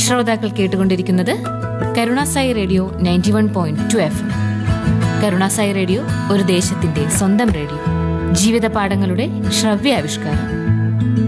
ശ്രോതാക്കൾ കേട്ടുകൊണ്ടിരിക്കുന്നത് Karunasai radio 91.2 FM. Karunasai radio ഒരു ദേശത്തിന്റെ സ്വന്തം റേഡിയോ, ജീവിത പാഠങ്ങളുടെ ശ്രവ്യാവിഷ്കാരം.